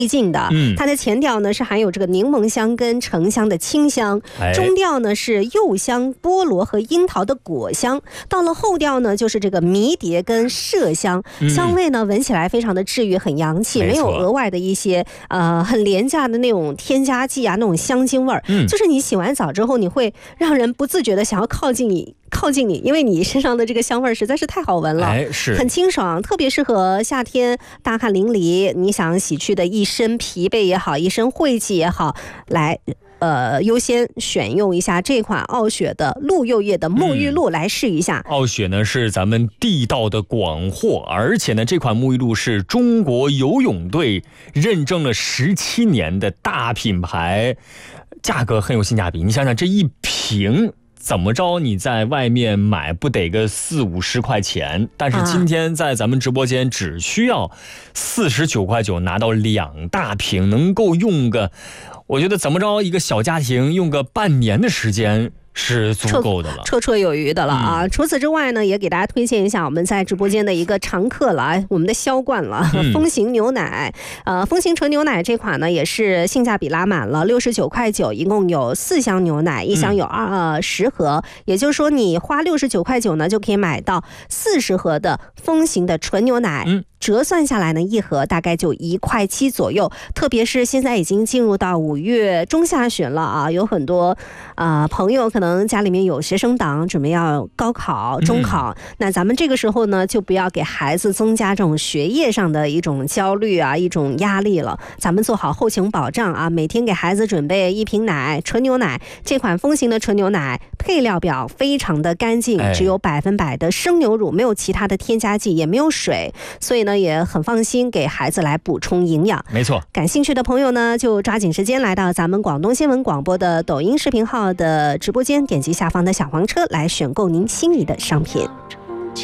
劲的，它的前调呢是含有这个柠檬香跟橙香的清香，中调呢是柚香、菠萝和樱桃的果香，到了后调呢就是这个迷迭跟麝香，香味呢闻起来非常的治愈，很洋气，没有额外的一些很廉价的那种添加剂啊，那种香精味儿，就是你洗完澡之后，你会让人不自觉的想要靠近你，因为你身上的这个香味实在是太好闻了， 是很清爽，特别适合夏天大汗淋漓，你想洗去的一身疲惫也好，一身晦气也好，来优先选用一下这款傲雪的鹿柚叶的沐浴露来试一下。 傲雪呢是咱们地道的广货，而且呢这款沐浴露是中国游泳队认证了17年的大品牌，价格很有性价比。你想想这一瓶怎么着你在外面买不得个40-50块钱，但是今天在咱们直播间只需要49.9块拿到2大瓶，能够用个，我觉得怎么着一个小家庭用个半年的时间是足够的了， 绰绰有余的了啊！除此之外呢，也给大家推荐一下我们在直播间的一个常客了，我们的销冠了，风行牛奶。风行纯牛奶这款呢，也是性价比拉满了，69.9块，一共有4箱牛奶，一箱有10盒，也就是说你花69.9块呢，就可以买到40盒的风行的纯牛奶。折算下来呢，一盒大概就1.7块左右。特别是现在已经进入到5月中下旬了啊，有很多朋友可能家里面有学生党，准备要高考、中考，那咱们这个时候呢，就不要给孩子增加这种学业上的一种焦虑啊，一种压力了。咱们做好后勤保障啊，每天给孩子准备1瓶奶，纯牛奶。这款风行的纯牛奶配料表非常的干净，只有100%的生牛乳，没有其他的添加剂，也没有水，所以呢也很放心给孩子来补充营养。 没错， 感兴趣的朋友呢，就抓紧时间来到咱们广东新闻广播的抖音视频号的直播间，点击下方的小黄车来选购您心仪的商品。